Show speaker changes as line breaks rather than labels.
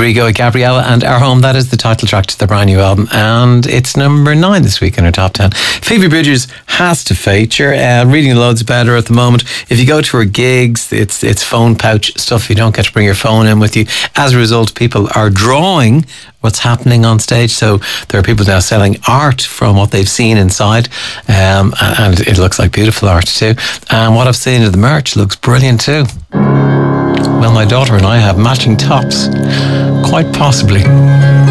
Rodrigo, Gabriella and Our Home. That is the title track to their brand new album, and it's number 9 this week in our top 10. Phoebe Bridgers has to feature. Reading loads about her at the moment. If you go to her gigs, it's phone pouch stuff. You don't get to bring your phone in with you. As a result, people are drawing what's happening on stage. So there are people now selling art from what they've seen inside, and it looks like beautiful art too. And what I've seen of the merch looks brilliant too. Well, my daughter and I have matching tops, quite possibly.